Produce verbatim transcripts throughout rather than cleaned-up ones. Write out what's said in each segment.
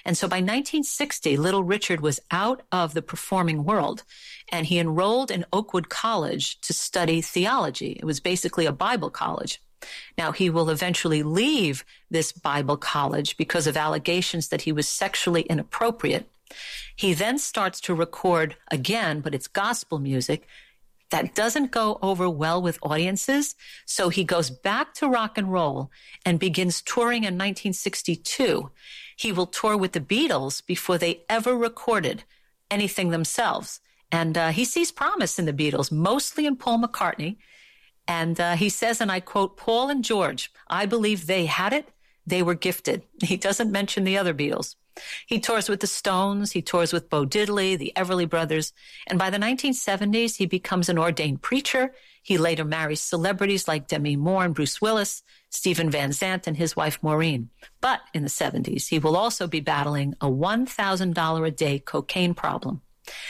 And so by nineteen sixty, Little Richard was out of the performing world, and he enrolled in Oakwood College to study theology. It was basically a Bible college. Now, he will eventually leave this Bible college because of allegations that he was sexually inappropriate. He then starts to record again, but it's gospel music. That doesn't go over well with audiences, so he goes back to rock and roll and begins touring in nineteen sixty-two. He will tour with the Beatles before they ever recorded anything themselves. And uh, he sees promise in the Beatles, mostly in Paul McCartney. And uh, he says, and I quote, Paul and George, I believe they had it, they were gifted. He doesn't mention the other Beatles. He tours with the Stones, he tours with Bo Diddley, the Everly Brothers, and by the nineteen seventies, he becomes an ordained preacher. He later marries celebrities like Demi Moore and Bruce Willis, Stephen Van Zandt and his wife Maureen. But in the seventies, he will also be battling a one thousand dollars a day cocaine problem.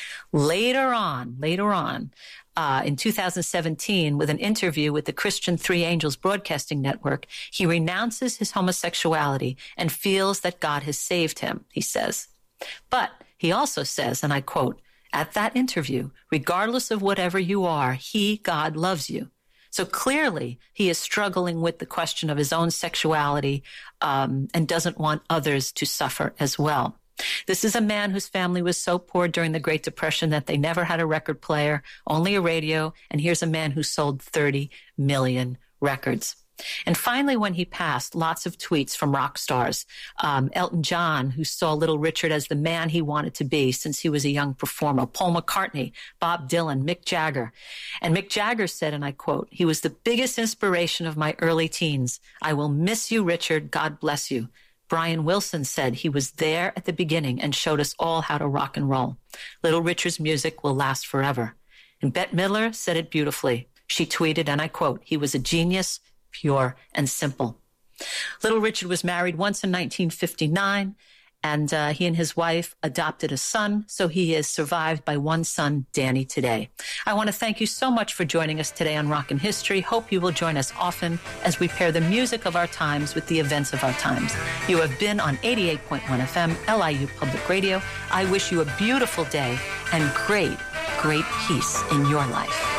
Later on, later on, Uh, in two thousand seventeen, with an interview with the Christian Three Angels Broadcasting Network, he renounces his homosexuality and feels that God has saved him, he says. But he also says, and I quote, at that interview, regardless of whatever you are, he, God, loves you. So clearly, he is struggling with the question of his own sexuality um, and doesn't want others to suffer as well. This is a man whose family was so poor during the Great Depression that they never had a record player, only a radio, and here's a man who sold thirty million records. And finally, when he passed, lots of tweets from rock stars. Um, Elton John, who saw Little Richard as the man he wanted to be since he was a young performer. Paul McCartney, Bob Dylan, Mick Jagger. And Mick Jagger said, and I quote, he was the biggest inspiration of my early teens. I will miss you, Richard. God bless you. Brian Wilson said he was there at the beginning and showed us all how to rock and roll. Little Richard's music will last forever. And Bette Midler said it beautifully. She tweeted, and I quote, he was a genius, pure and simple. Little Richard was married once in nineteen fifty-nine, and uh, he and his wife adopted a son, so he is survived by one son, Danny, today. I want to thank you so much for joining us today on Rock and History. Hope you will join us often as we pair the music of our times with the events of our times. You have been on eighty-eight point one F M, L I U Public Radio. I wish you a beautiful day and great, great peace in your life.